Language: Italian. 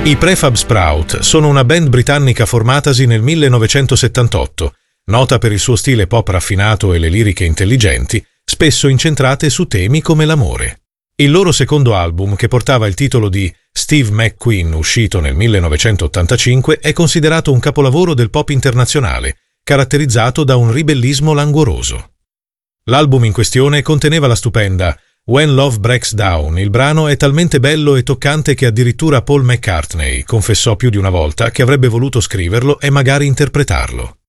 I Prefab Sprout sono una band britannica formatasi nel 1978, nota per il suo stile pop raffinato e le liriche intelligenti, spesso incentrate su temi come l'amore. Il loro secondo album, che portava il titolo di Steve McQueen, uscito nel 1985, è considerato un capolavoro del pop internazionale, caratterizzato da un ribellismo languoroso. L'album in questione conteneva la stupenda When Love Breaks Down. Il brano è talmente bello e toccante che addirittura Paul McCartney confessò più di una volta che avrebbe voluto scriverlo e magari interpretarlo.